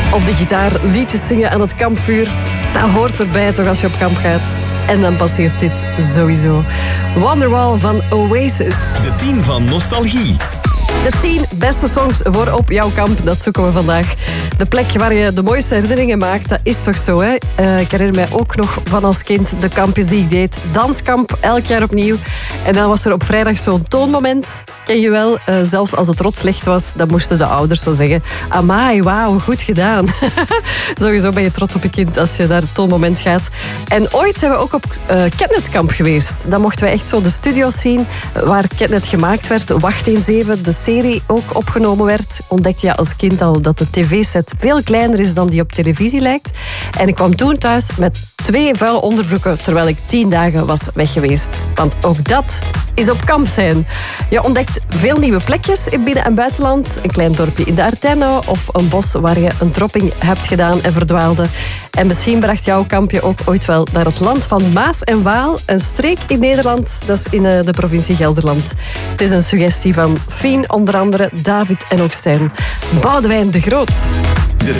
Op de gitaar liedjes zingen aan het kampvuur. Dat hoort erbij toch als je op kamp gaat. En dan passeert dit sowieso. Wonderwall van Oasis. De 10 van Nostalgie. De 10 beste songs voor op jouw kamp, dat zoeken we vandaag. De plek waar je de mooiste herinneringen maakt, dat is toch zo, hè? Ik herinner mij ook nog van als kind de kampjes die ik deed. Danskamp, elk jaar opnieuw. En dan was er op vrijdag zo'n toonmoment. Ken je wel, zelfs als het rot slecht was, dan moesten de ouders zo zeggen: amai, wauw, goed gedaan. Sowieso ben je trots op je kind als je naar het toonmoment gaat. En ooit zijn we ook op Ketnetkamp geweest. Dan mochten we echt zo de studio's zien waar Ketnet gemaakt werd. Wacht eens even, de serie ook opgenomen werd. Ontdekte je als kind al dat de tv-set veel kleiner is dan die op televisie lijkt. En ik kwam toen thuis met 2 vuile onderbroeken terwijl ik 10 dagen was weg geweest. Want ook dat is op kamp zijn. Je ontdekt veel nieuwe plekjes in binnen- en buitenland. Een klein dorpje in de Ardennen of een bos waar je een dropping hebt gedaan en verdwaalde. En misschien bracht jouw kampje ook ooit wel naar het land van Maas en Waal. Een streek in Nederland, dat is in de provincie Gelderland. Het is een suggestie van Fien, onder andere David en ook Stijn. Boudewijn de Groot. De